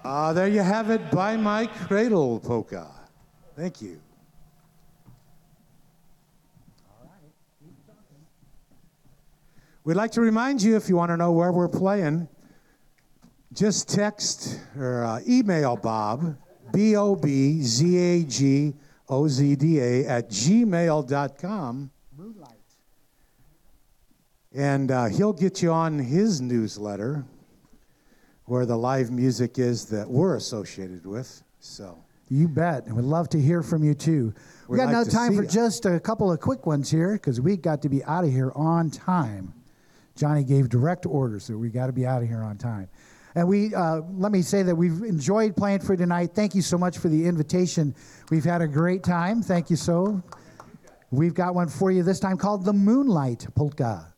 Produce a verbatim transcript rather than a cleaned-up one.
Uh, there you have it, By My Cradle polka. Thank you. We'd like to remind you, if you want to know where we're playing, just text or uh, email Bob, B O B Z A G O Z D A, at gmail dot com. Moonlight. And uh, he'll get you on his newsletter where the live music is that we're associated with. So You bet. And we'd love to hear from you, too. We We'd got like enough to time see for ya. just a couple of quick ones here because we got to be out of here on time. Johnny gave direct orders, so we got to be out of here on time. And we uh, let me say that we've enjoyed playing for you tonight. Thank you so much for the invitation. We've had a great time. Thank you so. We've got one for you this time called the Moonlight Polka.